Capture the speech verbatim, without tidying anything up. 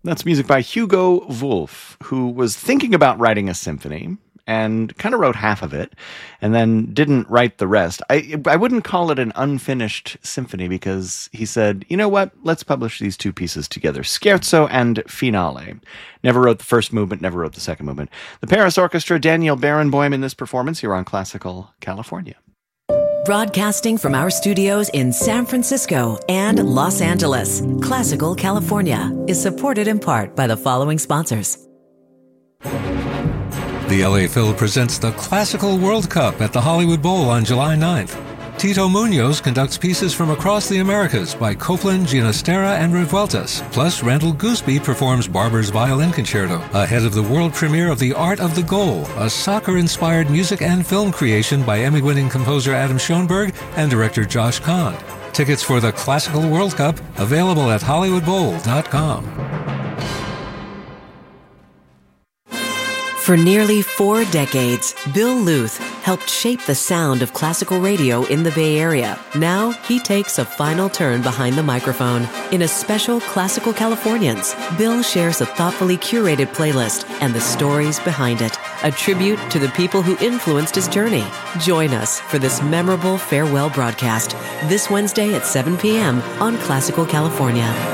That's music by Hugo Wolf, who was thinking about writing a symphony and kind of wrote half of it and then didn't write the rest. I I wouldn't call it an unfinished symphony because he said, you know what, let's publish these two pieces together, Scherzo and Finale. Never wrote the first movement, never wrote the second movement. The Paris Orchestra, Daniel Barenboim in this performance here on Classical California. Broadcasting from our studios in San Francisco and Los Angeles, Classical California is supported in part by the following sponsors. The L A Phil presents the Classical World Cup at the Hollywood Bowl on July ninth. Tito Munoz conducts pieces from across the Americas by Copland, Ginastera, and Revueltas. Plus, Randall Gooseby performs Barber's Violin Concerto, ahead of the world premiere of The Art of the Goal, a soccer-inspired music and film creation by Emmy-winning composer Adam Schoenberg and director Josh Kahn. Tickets for the Classical World Cup available at hollywood bowl dot com. For nearly four decades, Bill Luth helped shape the sound of classical radio in the Bay Area. Now he takes a final turn behind the microphone. In a special Classical Californians, Bill shares a thoughtfully curated playlist and the stories behind it, a tribute to the people who influenced his journey. Join us for this memorable farewell broadcast this Wednesday at seven p.m. on Classical California.